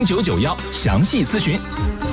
991详细咨询。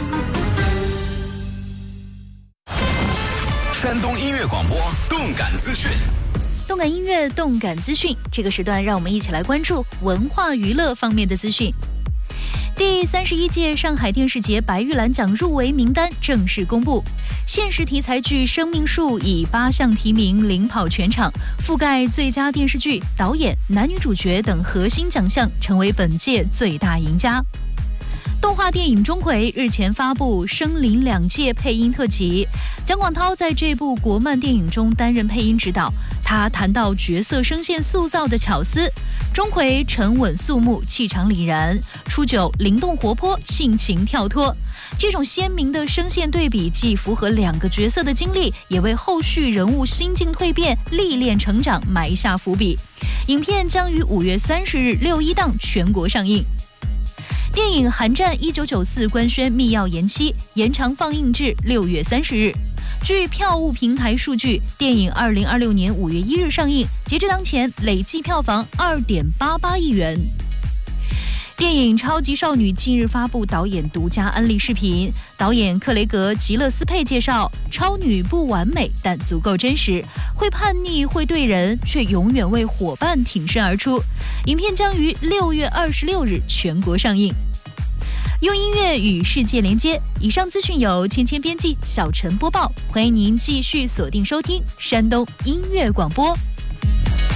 山东音乐广播动感资讯。 动感音乐，动感资讯。这个时段，让我们一起来关注文化娱乐方面的资讯。第31届上海电视节白玉兰奖入围名单正式公布，现实题材剧《生命树》以8项提名领跑全场，覆盖最佳电视剧、导演、男女主角等核心奖项，成为本届最大赢家。动画电影《钟馗》日前发布身临2届配音特辑，蒋广涛在这部国漫电影中担任配音指导。他谈到角色声线塑造的巧思，钟馗沉稳肃穆，气场凛然；初九灵动活泼，性情跳脱。这种鲜明的声线对比，既符合2个角色的经历，也为后续人物心境蜕变、历练成长埋下伏笔。影片将于5月30日6·1档全国上映。电影《寒战1994》官宣密钥延期，延长放映至6月30日。据票务平台数据，电影2026年5月1日上映，截至当前累计票房2.88亿元。电影《超级少女》近日发布导演独家安利视频，导演克雷格·吉勒斯佩介绍，超女不完美，但足够真实，会叛逆，会对人，却永远为伙伴挺身而出。影片将于6月26日全国上映。用音乐与世界连接，以上资讯由芊芊编辑，小陈播报。欢迎您继续锁定收听山东音乐广播。